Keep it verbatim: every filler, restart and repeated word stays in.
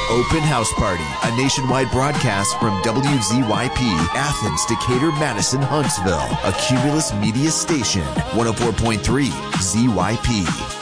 Open House Party, a nationwide broadcast from W Z Y P, Athens, Decatur, Madison, Huntsville, a Cumulus Media station, one oh four point three Z Y P.